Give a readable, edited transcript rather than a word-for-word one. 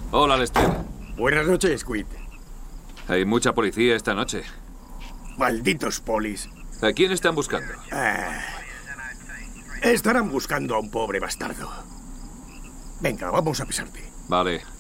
Hola, Lester. Buenas noches, Squid. Hay mucha policía esta noche. Malditos polis. ¿A quién están buscando? Estarán buscando a un pobre bastardo. Venga, vamos a pisarte. Vale.